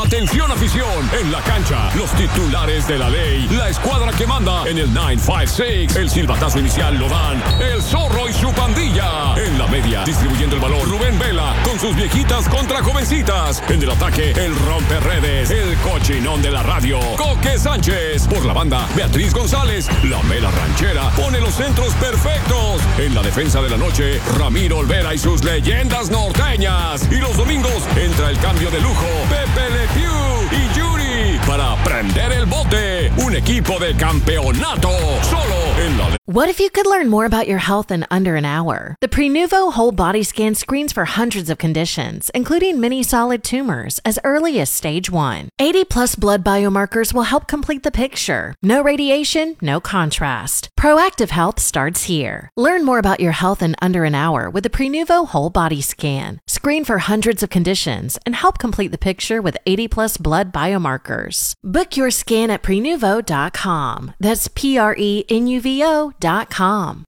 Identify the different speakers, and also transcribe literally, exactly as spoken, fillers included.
Speaker 1: Atención afición, en la cancha, los titulares de la ley, la escuadra que manda en el nueve cinco seis, el silbatazo inicial lo dan el Zorro y su pandilla. En la media, distribuyendo el balón, Rubén Vela con sus viejitas contra jovencitas. En el ataque, el romperredes, el cochinón de la radio, Coque Sánchez. Por la banda, Beatriz González, la mela ranchera, pone los centros perfectos. En la defensa de la noche, Ramiro Olvera y sus leyendas norteñas. Y los domingos, entra el cambio de lujo, Pepe Le Pew y Yuri para prender el bote. Un equipo de campeonato, solo en la...
Speaker 2: What if you could learn more about your health in under an hour? The Prenuvo Whole Body Scan screens for hundreds of conditions, including many solid tumors, as early as stage one. eighty plus blood biomarkers will help complete the picture. No radiation, no contrast. Proactive health starts here. Learn more about your health in under an hour with the Prenuvo Whole Body Scan. Screen for hundreds of conditions and help complete the picture with eighty plus blood biomarkers. Book your scan at prenuvo dot com. That's P R E N U V O dot com.